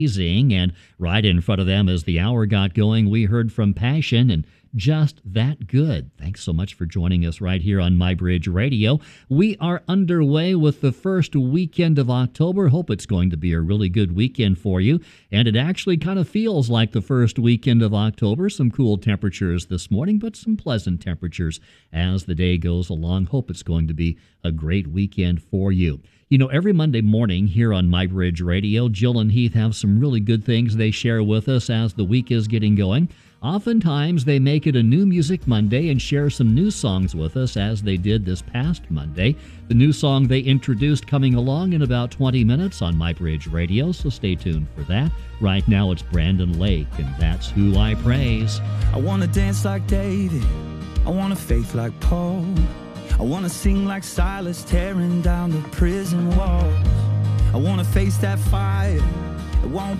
amazing. And right in front of them, as the hour got going, we heard from Passion and Just That Good. Thanks so much for joining us right here on MyBridge Radio. We are underway with the first weekend of October. Hope it's going to be a really good weekend for you. And it actually kind of feels like the first weekend of October. Some cool temperatures this morning, but some pleasant temperatures as the day goes along. Hope it's going to be a great weekend for you. You know, every Monday morning here on MyBridge Radio, Jill and Heath have some really good things they share with us as the week is getting going. Oftentimes, they make it a New Music Monday and share some new songs with us, as they did this past Monday. The new song they introduced coming along in about 20 minutes on MyBridge Radio, so stay tuned for that. Right now, it's Brandon Lake, and That's Who I Praise. I want to dance like David. I want to faith like Paul. I want to sing like Silas, tearing down the prison walls. I want to face that fire. It won't